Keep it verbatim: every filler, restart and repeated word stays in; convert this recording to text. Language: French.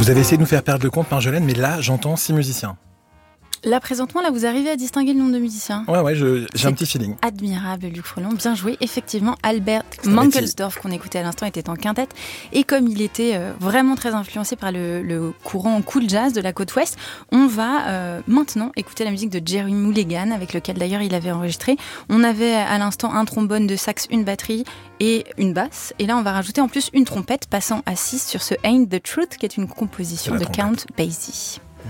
Vous avez essayé de nous faire perdre le compte, Marjolaine, mais là, j'entends six musiciens. Là, présentement, là, vous arrivez à distinguer le nombre de musiciens. Ouais, ouais, je, j'ai un petit feeling. Admirable, Luc Frelon. Bien joué. Effectivement, Albert Mankelsdorff, qu'on écoutait à l'instant, était en quintette. Et comme il était euh, vraiment très influencé par le, le courant cool jazz de la côte ouest, on va euh, maintenant écouter la musique de Jerry Mulligan, avec lequel d'ailleurs il avait enregistré. On avait à l'instant un trombone, deux sax, une batterie et une basse. Et là, on va rajouter en plus une trompette, passant à six sur ce Ain't the Truth, qui est une composition de Count Basie.